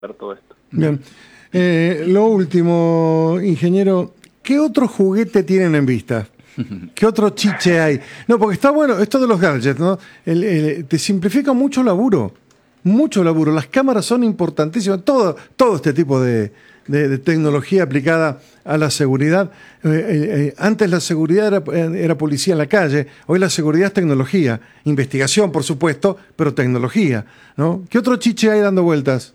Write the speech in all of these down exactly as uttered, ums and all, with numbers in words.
ver todo esto. Bien. Eh, lo último, ingeniero, ¿qué otro juguete tienen en vista? ¿Qué otro chiche hay? No, porque está bueno, esto de los gadgets, ¿no? El, el, te simplifica mucho laburo, mucho laburo. Las cámaras son importantísimas, todo, todo este tipo de, de, de tecnología aplicada a la seguridad. Eh, eh, antes la seguridad era, era policía en la calle, hoy la seguridad es tecnología, investigación, por supuesto, pero tecnología, ¿no? ¿Qué otro chiche hay dando vueltas?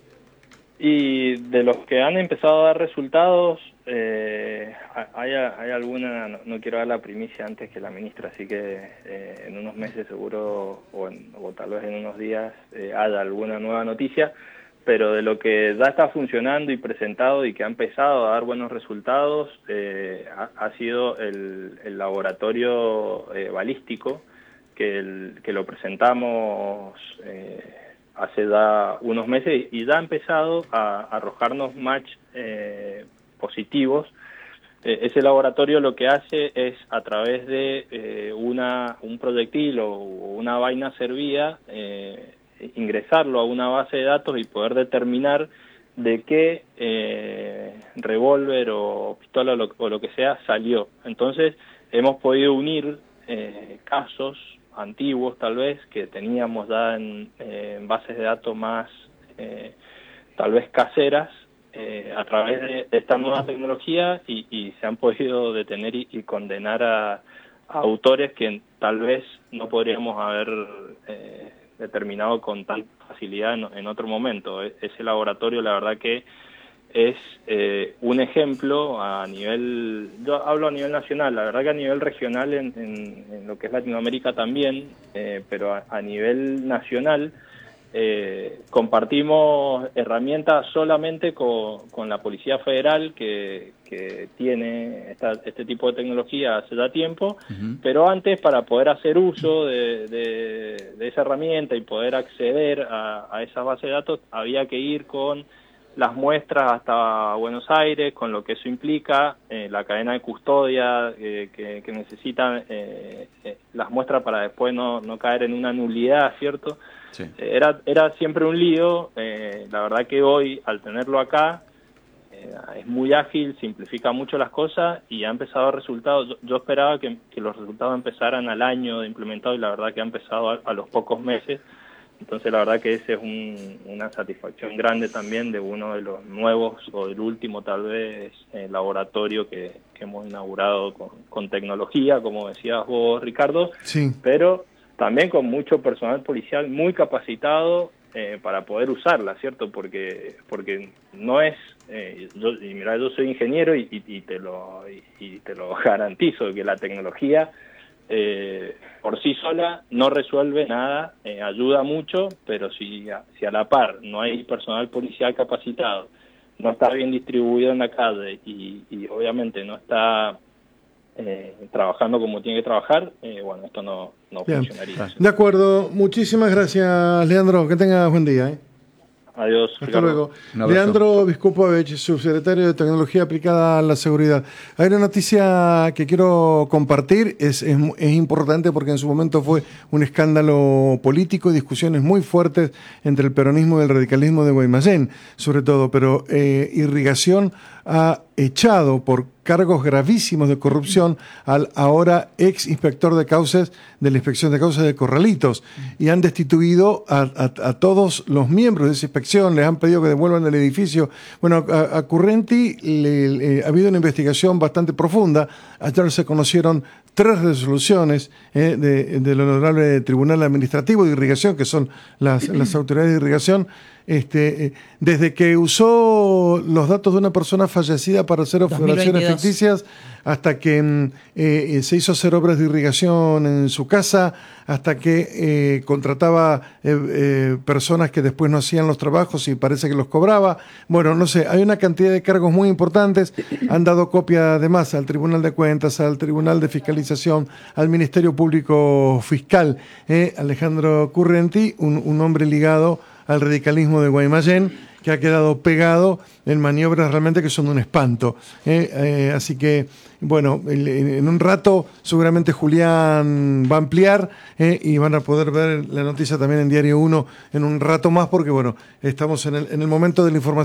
Y de los que han empezado a dar resultados, eh, hay, hay alguna, no, no quiero dar la primicia antes que la ministra, así que eh, en unos meses seguro, o, en, o tal vez en unos días, eh, haya alguna nueva noticia, pero de lo que ya está funcionando y presentado y que ha empezado a dar buenos resultados, eh, ha, ha sido el, el laboratorio eh, balístico, que, el, que lo presentamos eh, hace ya unos meses y ya ha empezado a, a arrojarnos match eh, positivos. Eh, ese laboratorio lo que hace es, a través de eh, una un proyectil o una vaina servida, eh, ingresarlo a una base de datos y poder determinar de qué eh, revólver o pistola o lo, o lo que sea salió. Entonces hemos podido unir eh, casos antiguos tal vez que teníamos ya en, eh, en bases de datos más eh, tal vez caseras eh, a través de esta nueva tecnología y, y se han podido detener y, y condenar a, a autores que tal vez no podríamos haber eh, determinado con tanta facilidad en, en otro momento. Ese laboratorio, la verdad que es eh, un ejemplo a nivel, yo hablo a nivel nacional, la verdad que a nivel regional en, en, en lo que es Latinoamérica también, eh, pero a, a nivel nacional eh, compartimos herramientas solamente con, con la Policía Federal que, que tiene esta, este tipo de tecnología hace ya tiempo, uh-huh. Pero antes, para poder hacer uso de, de, de esa herramienta y poder acceder a, a esa base de datos, había que ir con las muestras hasta Buenos Aires, con lo que eso implica, eh, la cadena de custodia eh, que, que necesitan eh, eh, las muestras para después no, no caer en una nulidad, ¿cierto? Sí. Eh, era, era siempre un lío, eh, la verdad que hoy, al tenerlo acá, eh, es muy ágil, simplifica mucho las cosas y ha empezado a dar resultados. Yo, yo esperaba que, que los resultados empezaran al año de implementado y la verdad que ha empezado a, a los pocos meses. Entonces la verdad que ese es un, una satisfacción grande también de uno de los nuevos o del último tal vez eh, laboratorio que, que hemos inaugurado con, con tecnología, como decías vos, Ricardo, sí. Pero también con mucho personal policial muy capacitado eh, para poder usarla, ¿cierto? Porque porque no es, eh, yo, y mira, yo soy ingeniero y, y, y, te lo, y, y te lo garantizo que la tecnología Eh, por sí sola no resuelve nada, eh, ayuda mucho, pero si a, si a la par no hay personal policial capacitado, no está bien distribuido en la calle y, y obviamente no está eh, trabajando como tiene que trabajar, eh, bueno, esto no, no funcionaría. De acuerdo, muchísimas gracias, Leandro, que tengas buen día. ¿eh? Adiós. Hasta Ricardo. luego. Leandro Viskupovich, subsecretario de Tecnología Aplicada a la Seguridad. Hay una noticia que quiero compartir, es, es, es importante porque en su momento fue un escándalo político y discusiones muy fuertes entre el peronismo y el radicalismo de Guaymallén, sobre todo, pero eh, Irrigación ha echado por cargos gravísimos de corrupción al ahora ex inspector de causas de la Inspección de Causas de Corralitos y han destituido a, a, a todos los miembros de esa inspección, les han pedido que devuelvan el edificio. Bueno, a, a Currenti le, le, ha habido una investigación bastante profunda. Ayer se conocieron tres resoluciones eh, de, del Honorable Tribunal Administrativo de Irrigación, que son las, las autoridades de irrigación, este, eh, desde que usó los datos de una persona fallecida para hacer operaciones ficticias, hasta que eh, se hizo hacer obras de irrigación en su casa, hasta que eh, contrataba eh, eh, personas que después no hacían los trabajos y parece que los cobraba. Bueno, no sé, hay una cantidad de cargos muy importantes. Han dado copia además al Tribunal de Cuentas, al Tribunal de Fiscalización, al Ministerio Público Fiscal. Eh, Alejandro Currenti, un, un hombre ligado al radicalismo de Guaymallén, que ha quedado pegado en maniobras realmente que son de un espanto. Eh, eh, así que, bueno, el, en un rato seguramente Julián va a ampliar eh, y van a poder ver la noticia también en Diario uno en un rato más, porque, bueno, estamos en el, en el momento de la información.